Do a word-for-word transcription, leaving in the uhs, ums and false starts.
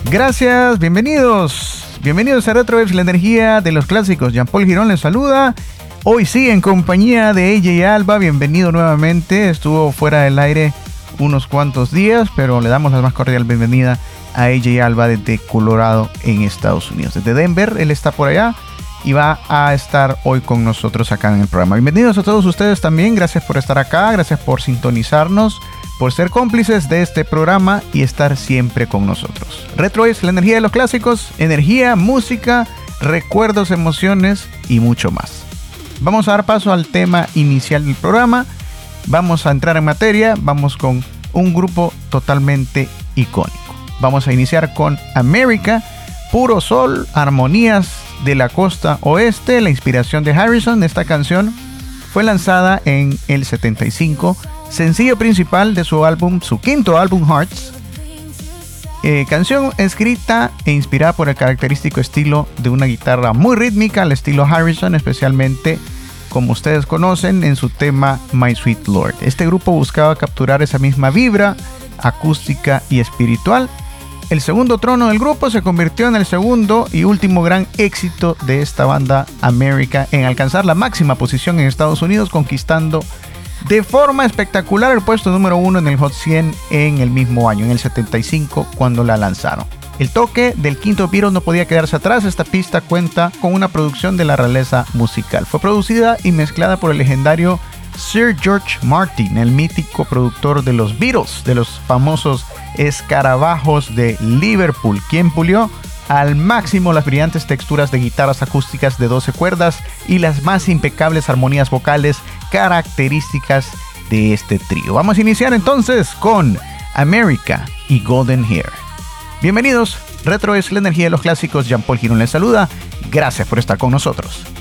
Gracias, bienvenidos. Bienvenidos a Retrowaves, la energía de los clásicos. Jean-Paul Girón les saluda. Hoy sí, en compañía de A J Alba. Bienvenido nuevamente. Estuvo fuera del aire unos cuantos días, pero le damos la más cordial bienvenida a A J Alba desde Colorado, en Estados Unidos. Desde Denver, él está por allá y va a estar hoy con nosotros acá en el programa. Bienvenidos a todos ustedes también. Gracias por estar acá, gracias por sintonizarnos, por ser cómplices de este programa y estar siempre con nosotros. Retrowaves, la energía de los clásicos, energía, música, recuerdos, emociones y mucho más. Vamos a dar paso al tema inicial del programa. Vamos a entrar en materia. Vamos con un grupo totalmente icónico. Vamos a iniciar con America, puro sol, armonías de la costa oeste. La inspiración de Harrison. Esta canción fue lanzada en el setenta y cinco, sencillo principal de su álbum, su quinto álbum, Hearts. Eh, canción escrita e inspirada por el característico estilo de una guitarra muy rítmica al estilo Harrison, especialmente, como ustedes conocen, en su tema My Sweet Lord. Este grupo buscaba capturar esa misma vibra acústica y espiritual. El segundo trono del grupo se convirtió en el segundo y último gran éxito de esta banda America, en alcanzar la máxima posición en Estados Unidos, conquistando de forma espectacular el puesto número uno en el Hot cien en el mismo año, en el setenta y cinco, cuando la lanzaron. El toque del quinto Beatle no podía quedarse atrás. Esta pista cuenta con una producción de la realeza musical. Fue producida y mezclada por el legendario Sir George Martin, el mítico productor de los Beatles, de los famosos escarabajos de Liverpool, quien pulió al máximo las brillantes texturas de guitarras acústicas de doce cuerdas y las más impecables armonías vocales características de este trío. Vamos a iniciar entonces con America y Golden Hair. Bienvenidos, Retro es la energía de los clásicos. Jean-Paul Girón les saluda. Gracias por estar con nosotros.